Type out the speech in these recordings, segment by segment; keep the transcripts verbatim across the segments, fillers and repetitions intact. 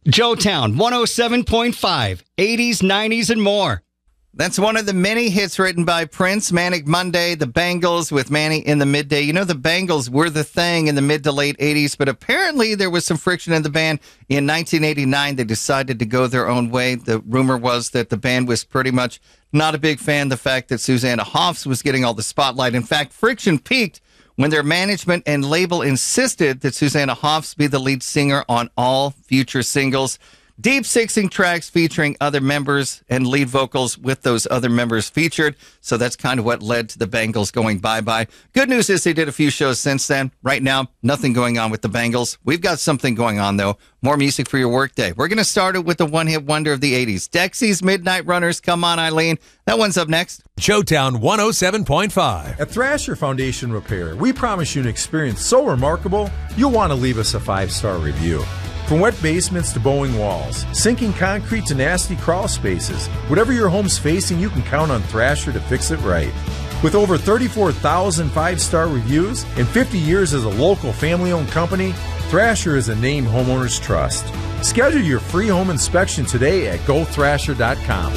Joetown one oh seven point five, eighties, nineties, and more. That's one of the many hits written by Prince. Manic Monday, the Bangles with Manny in the Midday. You know, the Bangles were the thing in the mid to late eighties, but apparently there was some friction in the band. In nineteen eighty-nine, they decided to go their own way. The rumor was that the band was pretty much not a big fan of the fact that Susanna Hoffs was getting all the spotlight. In fact, friction peaked when their management and label insisted that Susanna Hoffs be the lead singer on all future singles. Deep sixing tracks featuring other members and lead vocals with those other members featured. So that's kind of what led to the Bangles going bye-bye. Good news is they did a few shows since then. Right now, nothing going on with the Bangles. We've got something going on, though. More music for your workday. We're going to start it with the one-hit wonder of the eighties. Dexy's Midnight Runners. Come on, Eileen. That one's up next. Joetown one oh seven point five. At Thrasher Foundation Repair, we promise you an experience so remarkable, you'll want to leave us a five-star review. From wet basements to bowing walls, sinking concrete to nasty crawl spaces, whatever your home's facing, you can count on Thrasher to fix it right. With over thirty-four thousand five-star reviews and fifty years as a local family-owned company, Thrasher is a name homeowners trust. Schedule your free home inspection today at go thrasher dot com.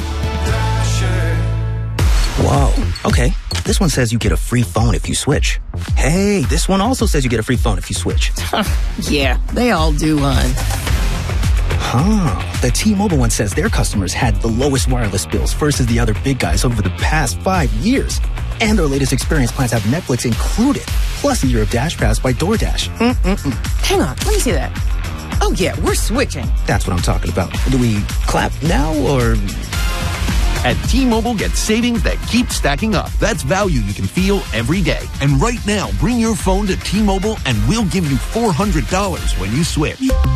Whoa, okay. This one says you get a free phone if you switch. Hey, this one also says you get a free phone if you switch. Yeah, they all do, hon. Huh. The T-Mobile one says their customers had the lowest wireless bills versus the other big guys over the past five years. And their latest experience plans have Netflix included, plus a year of Dash Pass by DoorDash. Mm-mm-mm. Hang on, let me see that. Oh, yeah, we're switching. That's what I'm talking about. Do we clap now, or... At T-Mobile, get savings that keep stacking up. That's value you can feel every day. And right now, bring your phone to T-Mobile and we'll give you four hundred dollars when you switch.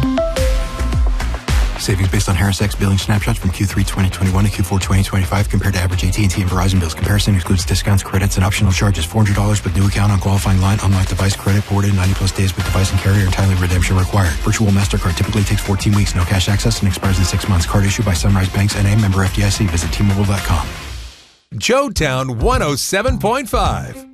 Savings based on Harris X billing snapshots from Q three twenty twenty-one to Q four twenty twenty-five compared to average A T and T and Verizon bills. Comparison excludes discounts, credits, and optional charges. four hundred dollars with new account on qualifying line. Unlocked device credit ported ninety plus days with device and carrier, and timely redemption required. Virtual MasterCard typically takes fourteen weeks. No cash access and expires in six months. Card issued by Sunrise Banks N A, member F D I C. Visit T Mobile dot com. Joetown one oh seven point five.